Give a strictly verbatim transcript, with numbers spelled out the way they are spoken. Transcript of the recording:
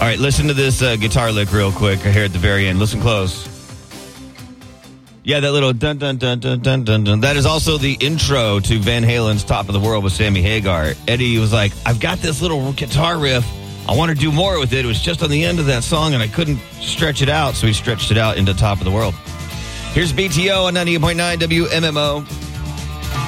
right, listen to this uh, guitar lick real quick here at the very end. Listen close. Yeah, that little dun dun dun dun dun dun dun. That is also the intro to Van Halen's Top of the World with Sammy Hagar. Eddie was like, I've got this little guitar riff. I want to do more with it. It was just on the end of that song, and I couldn't stretch it out, so he stretched it out into Top of the World. Here's B T O on ninety-eight point nine W M M O.